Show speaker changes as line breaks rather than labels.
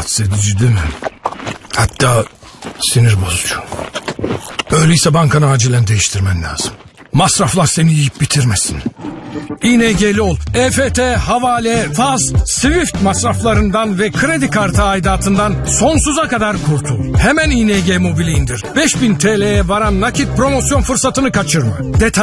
rahatsız edici değil mi? Hatta sinir bozucu. Öyleyse bankanı acilen değiştirmen lazım. Masraflar seni yiyip bitirmesin. ING'li ol. EFT, havale, faz, Swift masraflarından ve kredi kartı aidatından sonsuza kadar kurtul. Hemen ING Mobil'i indir. 5000 TL'ye varan nakit promosyon fırsatını kaçırma. Detay